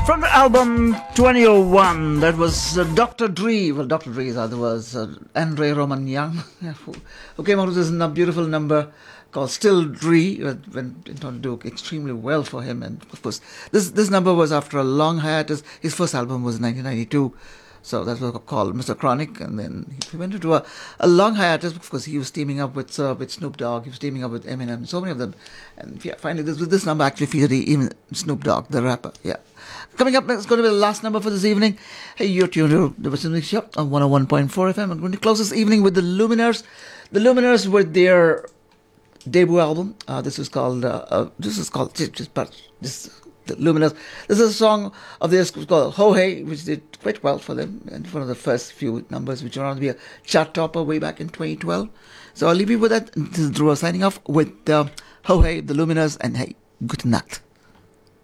From the album 2001, that was Dr. Dre. Well, Dr. Dre's other was Andre Roman Young, who came out with this beautiful number called Still Dre, when it turned to do extremely well for him. And of course, this number was after a long hiatus. His first album was 1992. So that was called Mr. Chronic, and then he went into a long hiatus because he was teaming up with Snoop Dogg, he was teaming up with Eminem, so many of them. And yeah, finally this number actually featured even Snoop Dogg, the rapper. Yeah. Coming up next is going to be the last number for this evening. Hey, you're tuned to the Western Mix Show on 101.4 FM. I'm going to close this evening with the Lumineers. The Lumineers with their debut album. This is called the Lumineers. This is a song of theirs called Ho Hey, which did quite well for them, and one of the first few numbers which went on to be a chart topper way back in 2012. So I'll leave you with that. This is Drew signing off with Ho Hey, the Lumineers, and hey, good night.